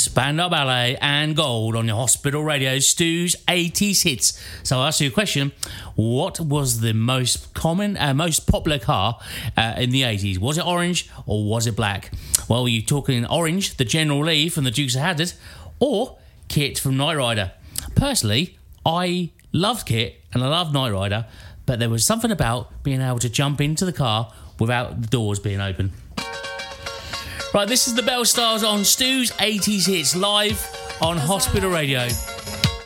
Spandau Ballet and Gold on your Hospital Radio, Stu's 80s hits. So I ask you a question: what was the most popular car in the 80s? Was it orange or was it black? Well, were you talking orange, the General Lee from the Dukes of Hazzard, or Kit from Knight Rider? Personally, I loved Kit and I loved Knight Rider, but there was something about being able to jump into the car without the doors being open. Right, this is the Bell Stars on Stu's 80s hits live on Hospital Radio.